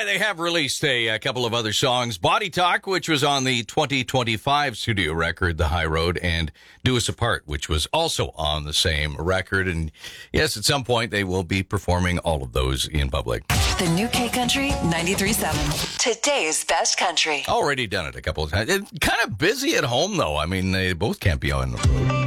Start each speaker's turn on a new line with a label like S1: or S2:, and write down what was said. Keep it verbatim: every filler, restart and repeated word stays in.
S1: they have released a, a couple of other songs. Body Talk, which was on the twenty twenty-five studio record, The High Road, and Do Us Apart, which was also on the same record. And yes, at some point, they will be performing all of those in public.
S2: The new K-Country ninety-three point seven. Today's best country.
S1: Already done it a couple of times. It's kind of busy at home, though. I mean, they both can't be on the road.